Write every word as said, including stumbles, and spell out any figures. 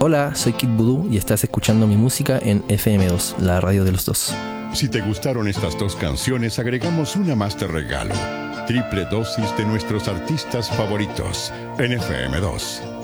Hola, soy Kid Voodoo y estás escuchando mi música en F M dos, la radio de los dos. Si te gustaron estas dos canciones, agregamos una más de regalo. Triple dosis de nuestros artistas favoritos en F M dos.